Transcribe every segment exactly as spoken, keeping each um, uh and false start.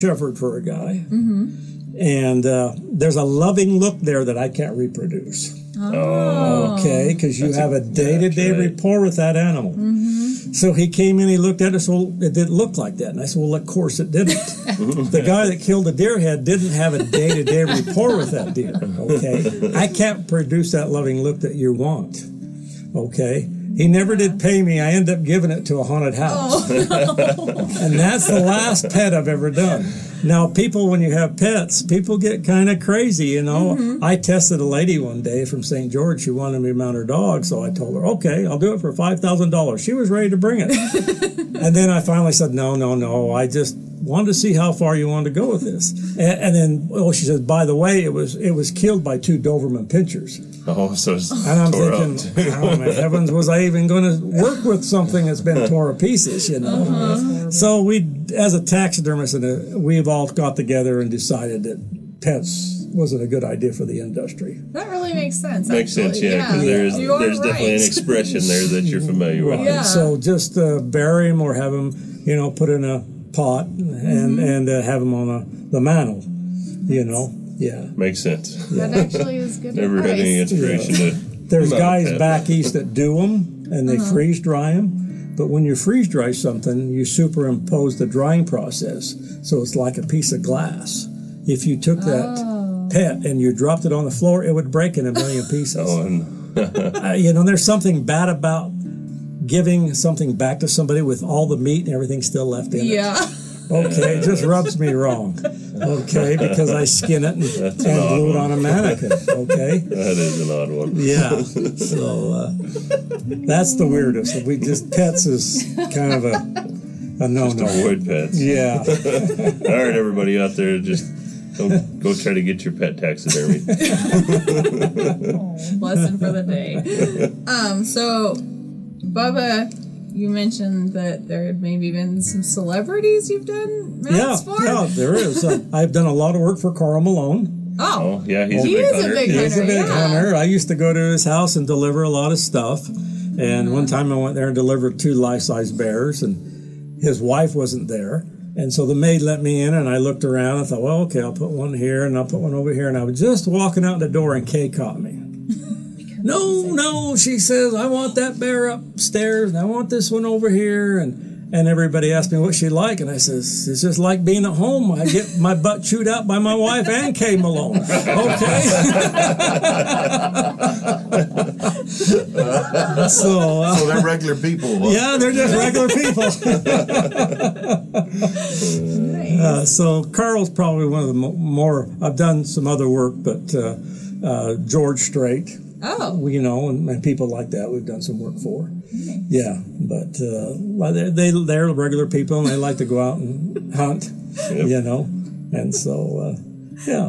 shepherd for a guy. Mm-hmm. And uh, there's a loving look there that I can't reproduce. Oh. Okay, because you have a day-to-day right. rapport with that animal. Mm-hmm. So he came in, he looked at us, well, it didn't look like that. And I said, well, of course it didn't. The guy that killed the deer head didn't have a day-to-day rapport with that deer. Okay, I can't produce that loving look that you want. Okay. He never did pay me. I ended up giving it to a haunted house. Oh. And that's the last pet I've ever done. Now, people, when you have pets, people get kind of crazy, you know. Mm-hmm. I tested a lady one day from Saint George. She wanted me to mount her dog, so I told her, okay, I'll do it for five thousand dollars. She was ready to bring it. And then I finally said, no, no, no, I just wanted to see how far you wanted to go with this. And, and then, oh, she says, by the way, it was it was killed by two Doberman pinchers. Oh, so it's And I'm tore thinking, up. oh my heavens, was I even going to work with something that's been torn to pieces, you know? Uh-huh. So we, as a taxidermist, and a, we've all got together and decided that pets wasn't a good idea for the industry. That really makes sense. Makes actually. sense, yeah, because there's, You are there's definitely an right. expression there that you're familiar with. Right. Yeah. So just uh, bury them or have them, you know, put in a pot and Mm-hmm. and uh, have them on a, the mantle, you know? Yeah. Makes sense. That actually is good Never advice. had any inspiration to. There's mount a guys pet. back east that do them, and they Uh-huh. freeze dry them. But when you freeze dry something, you superimpose the drying process, so it's like a piece of glass. If you took that Oh. pet and you dropped it on the floor, it would break in a million pieces. Oh, and uh, you know, there's something bad about giving something back to somebody with all the meat and everything still left in Yeah. it. Okay, it just rubs me wrong. Okay, because I skin it and, and an odd glue it one. on a mannequin. Okay. that is an odd one. Yeah, so uh, that's the weirdest. We just pets is kind of a a no Just no. avoid pets. Yeah, All right, everybody out there, just go, go try to get your pet taxidermy. Lesson for the day. Um, so, Bubba, you mentioned that there had maybe been some celebrities you've done yeah, mounts for? yeah. There is. Uh, I've done a lot of work for Carl Malone. Oh. Oh, yeah, he's He a big is a hunter. big He's a big yeah. hunter. I used to go to his house and deliver a lot of stuff. And one time I went there and delivered two life-size bears, and his wife wasn't there. And so the maid let me in, and I looked around and thought, well, okay, I'll put one here, and I'll put one over here. And I was just walking out the door, and Kay caught me. No, no, she says, I want that bear upstairs, and I want this one over here. And, and everybody asked me what she liked, and I says, it's just like being at home. I get my butt chewed out by my wife and Kay Malone. Okay. so, uh, So they're regular people. Huh? yeah, they're just regular people. uh, so Carl's probably one of the mo- more, I've done some other work, but uh, uh, George Strait, Oh. you know, and, and people like that we've done some work for. Yeah, but uh, well, they're, they, they're regular people, and they like to go out and hunt, Yep. you know, and so, uh, yeah.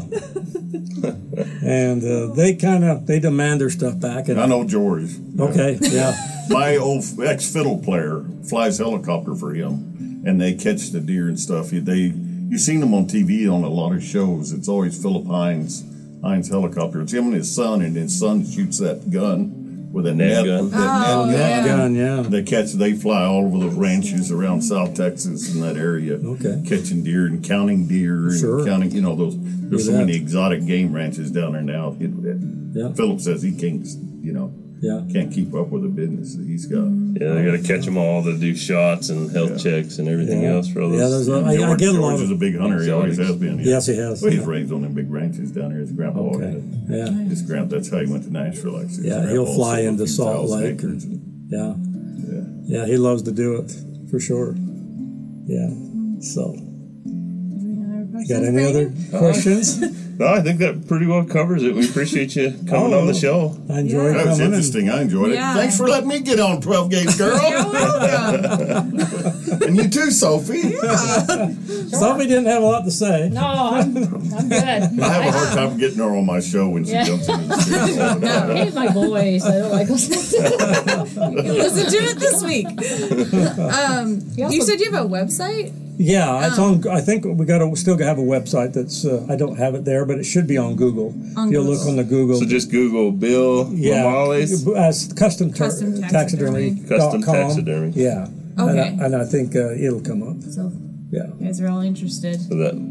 and uh, they kind of, they demand their stuff back. And I know George. Okay, yeah. My old ex-fiddle player flies helicopter for him, and they catch the deer and stuff. They You've seen them on T V on a lot of shows. It's always Philip Hines, Hines helicopter. It's him and his son, and his son shoots that gun with a Net net, gun. with that Oh, net yeah. gun. Gun, yeah. They catch. They fly all over the ranches around South Texas and that area, Okay. catching deer and counting deer and Sure. counting. You know, those. There's so Look at many that. exotic game ranches down there now. It, it, Yeah. Philip says he can't. You know, Yeah. can't keep up with the business that he's got. Yeah, they got to catch them all to do shots and health Yeah. checks and everything Yeah. else for all Yeah, those. there's a- I- I George, get a lot George of- is a big hunter. He always has been. Yeah. Yes, he has. Well, he's Yeah. raised on them big ranches down there. His grandpa. Okay. Yeah. His grand. That's how he went to Nashville. Actually, Yeah, His he'll grandpa fly sold a into few Salt thousand Lake. acres. Yeah. Yeah. Yeah, he loves to do it for sure. Yeah. So, you got any other questions? No, I think that pretty well covers it. We appreciate you coming Oh. on the show. I enjoyed That was coming. interesting. I enjoyed Yeah. it. Thanks for letting me get on twelve gauge, girl. You're welcome. And you too, Sophie. And Sophie didn't have a lot to say. No, I'm, I'm good. I have a hard time getting her on my show when she Yeah. jumps into the studio. I hate my voice. I don't like listening to it. Listen to it this week. Um, You also- you said you have a website? Yeah, it's on. I think we got to still have a website that's. Uh, I don't have it there, but it should be on Google. On if you Google. look on the Google. So just Google Bill yeah, Lamales. as custom, tar- Custom taxidermy. taxidermy. Custom dot com. taxidermy. Yeah. Okay. And I, and I think uh, it'll come up. So Yeah. You guys are all interested. So that